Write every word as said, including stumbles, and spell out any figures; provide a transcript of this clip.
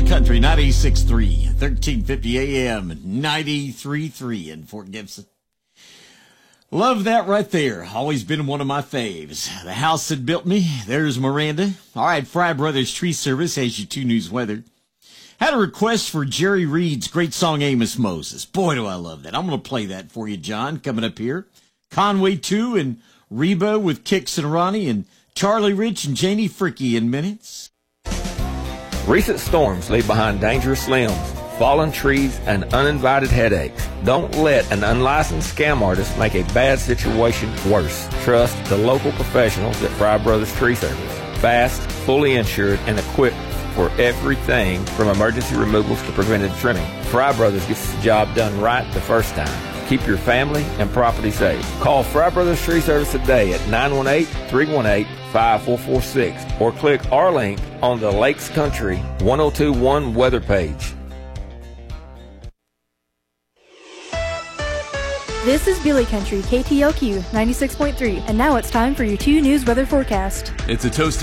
Country ninety-six point three, thirteen fifty A M, ninety-three point three in Fort Gibson. Love that right there. Always been one of my faves. The house that built me. There's Miranda. All right, Fry Brothers Tree Service has you two news weather. Had a request for Jerry Reed's great song, Amos Moses. Boy, do I love that. I'm going to play that for you, John, coming up here. Conway two and Reba with Kix and Ronnie and Charlie Rich and Janie Fricky in minutes. Recent storms leave behind dangerous limbs, fallen trees, and uninvited headaches. Don't let an unlicensed scam artist make a bad situation worse. Trust the local professionals at Fry Brothers Tree Service. Fast, fully insured, and equipped for everything from emergency removals to preventive trimming. Fry Brothers gets the job done right the first time. Keep your family and property safe. Call Fry Brothers Tree Service today at nine one eight, three one eight, five four four six or click our link on the Lakes Country one oh two one weather page. This is Billy Country, K T L Q ninety-six point three, and now it's time for your two news weather forecast. It's a toasty